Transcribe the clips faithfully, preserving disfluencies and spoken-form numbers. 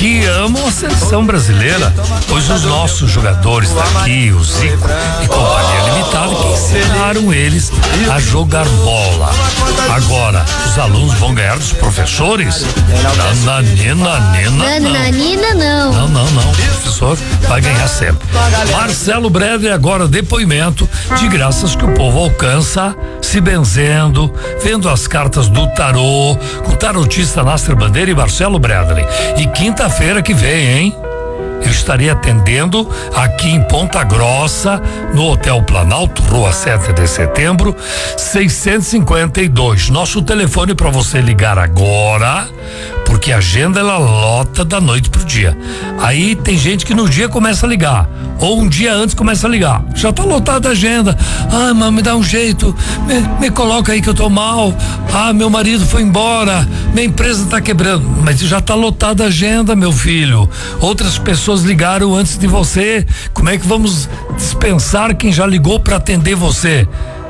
que amam a seleção brasileira, pois os nossos jogadores daqui, o Zico e Companhia Limitada, que ensinaram eles a jogar bola. Agora, os alunos vão ganhar dos professores? Nananina, nina, não. Nananina, não. Não, não, não. O professor vai ganhar sempre. Marcelo Bredli, agora depoimento de graças que o povo alcança, se benzendo, vendo as cartas do tarô, com o tarotista Nasser Bandeira e Marcelo Bredli. E quinta-feira que vem, hein? Eu estarei atendendo aqui em Ponta Grossa, no Hotel Planalto, Rua sete de Setembro, seiscentos e cinquenta e dois. Nosso telefone para você ligar agora, porque a agenda ela lota da noite pro dia. Aí tem gente que no dia começa a ligar, ou um dia antes começa a ligar. Já tá lotada a agenda. Ah, mas me dá um jeito, me, me coloca aí que eu tô mal. Ah, meu marido foi embora, minha empresa tá quebrando. Mas já tá lotada a agenda, meu filho. Outras pessoas ligaram antes de você. Como é que vamos dispensar quem já ligou para atender você?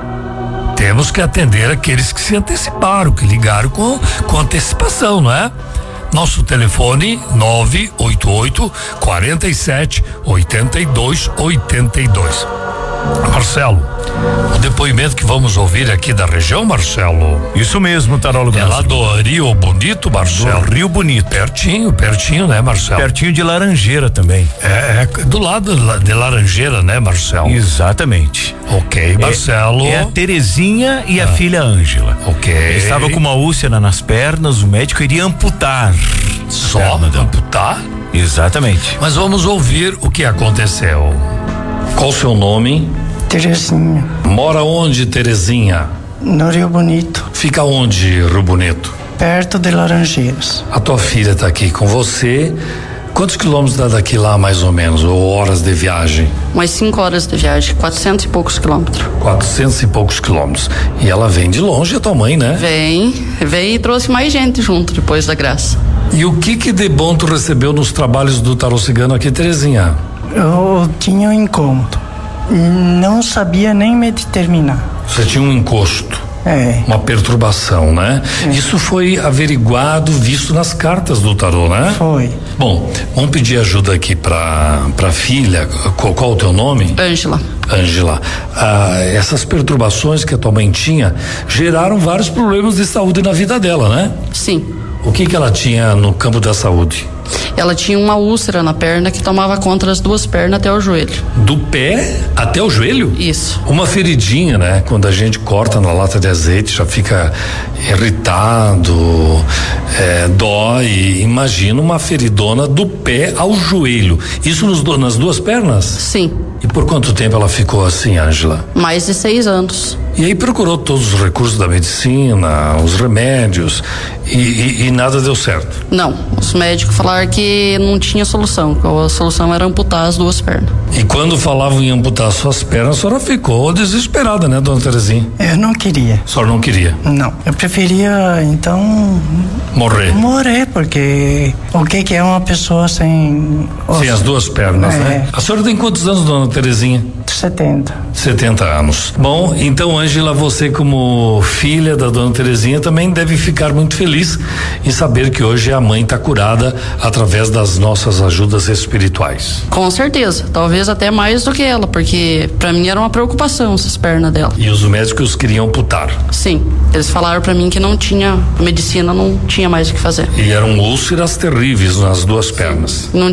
Temos que atender aqueles que se anteciparam, que ligaram com, com antecipação, não é? Nosso telefone nove oito oito, quarenta e sete, oitenta e dois, oitenta e dois. Marcelo, o depoimento que vamos ouvir aqui da região, Marcelo. Isso mesmo, tarólogo. É lá do Rio Bonito, Marcelo. Do Rio Bonito. Pertinho, pertinho, né, Marcelo? Pertinho de Laranjeira também. É, é do lado de Laranjeira, né, Marcelo? Exatamente. Ok, Marcelo. É, é a Terezinha e ah. a filha Ângela. Ok. Ele estava com uma úlcera nas pernas, o médico iria amputar. Só amputar? Exatamente. Mas vamos ouvir o que aconteceu. Qual o seu nome? Terezinha. Mora onde, Terezinha? No Rio Bonito. Fica onde, Rio Bonito? Perto de Laranjeiras. A tua filha está aqui com você. Quantos quilômetros dá daqui lá, mais ou menos, ou horas de viagem? Mais cinco horas de viagem, quatrocentos e poucos quilômetros. Quatrocentos e poucos quilômetros. E ela vem de longe, a tua mãe, né? Vem, vem e trouxe mais gente junto depois da graça. E o que que de bom tu recebeu nos trabalhos do tarô cigano aqui, Terezinha? Eu tinha um incômodo. Não sabia nem me determinar. Você tinha um encosto. É. Uma perturbação, né? É. Isso foi averiguado, visto nas cartas do tarô, né? Foi. Bom, vamos pedir ajuda aqui pra, pra filha. Qual, qual o teu nome? Ângela. Ângela. Ah, essas perturbações que a tua mãe tinha geraram vários problemas de saúde na vida dela, né? Sim. O que que ela tinha no campo da saúde? Ela tinha uma úlcera na perna que tomava conta das duas pernas até o joelho. Do pé até o joelho? Isso. Uma feridinha, né? Quando a gente corta na lata de azeite, já fica irritado, é, dói. Imagina uma feridona do pé ao joelho. Isso nos, nas duas pernas? Sim. E por quanto tempo ela ficou assim, Ângela? Mais de seis anos. E aí procurou todos os recursos da medicina, os remédios, e, e, e nada deu certo? Não, os médicos falaram que não tinha solução, que a solução era amputar as duas pernas. E quando falavam em amputar suas pernas, a senhora ficou desesperada, né, dona Terezinha? Eu não queria. A senhora não queria? Não, eu preferia, então... Morrer? Morrer, porque o que que é uma pessoa sem... Sem as duas pernas, é. né? A senhora tem quantos anos, dona Terezinha? setenta. setenta anos. Bom, então, Ângela, você como filha da dona Terezinha também deve ficar muito feliz em saber que hoje a mãe está curada através das nossas ajudas espirituais. Com certeza, talvez até mais do que ela, porque para mim era uma preocupação essas pernas dela. E os médicos queriam amputar? Sim, eles falaram para mim que não tinha, a medicina não tinha mais o que fazer. E eram úlceras terríveis nas duas pernas. Não